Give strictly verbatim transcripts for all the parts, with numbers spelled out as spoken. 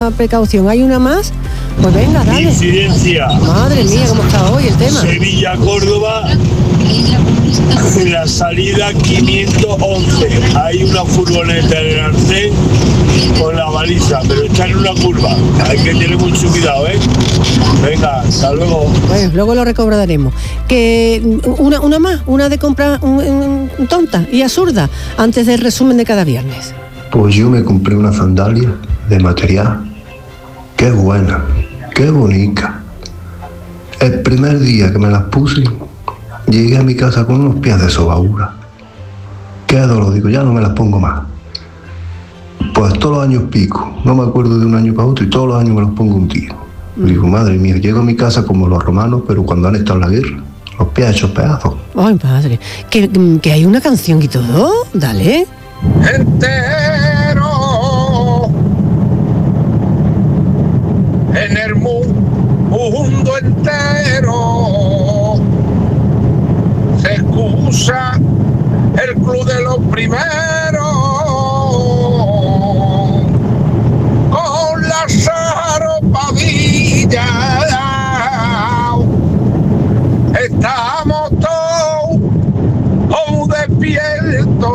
mucha precaución. ¿Hay una más? Pues venga, dale. Incidencia. Madre mía, cómo está hoy el tema. Sevilla-Córdoba, en la salida quinientos once. Hay una furgoneta en el arcén con la baliza, pero está en una curva. Hay que tener mucho cuidado, ¿eh? Venga, hasta luego. Bueno, luego lo recobraremos. Que una, una más, una de compra un, un, tonta y absurda, antes del resumen de cada viernes. Pues yo me compré una sandalia de material. Qué buena, qué bonita. El primer día que me las puse, llegué a mi casa con unos pies de sobadura. Qué dolor, digo, ya no me las pongo más. Pues todos los años pico, no me acuerdo de un año para otro, y todos los años me los pongo un tío. Digo, madre mía, llego a mi casa como los romanos, pero cuando han estado en la guerra, los pies hechos pedazos. Ay, padre, que, que hay una canción y todo, dale. Entero en el mundo entero se excusa el club de los primeros con Lázaro Padilla. Estamos todos oh, despiertos,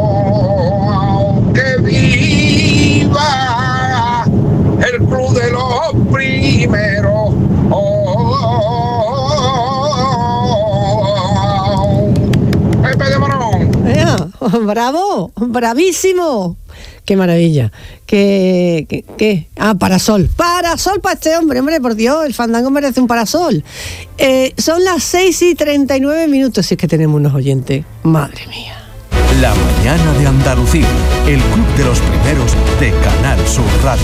que viva el club de los primeros. Oh, Pepe de Morón. Bravo, bravísimo. Qué maravilla. ¿Qué, qué, qué? Ah, parasol. Parasol para este hombre, hombre, por Dios, el fandango merece un parasol. Eh, son las seis y treinta y nueve minutos, si es que tenemos unos oyentes. Madre mía. La mañana de Andalucía, el club de los primeros de Canal Sur Radio.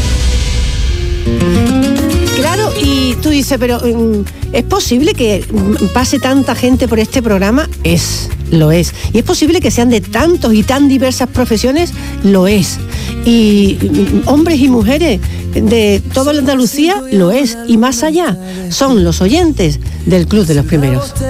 Claro, y tú dices, pero ¿es posible que pase tanta gente por este programa? Es, lo es. ¿Y es posible que sean de tantos y tan diversas profesiones? Lo es. Y hombres y mujeres de toda la Andalucía, lo es. Y más allá, son los oyentes del Club de los Primeros.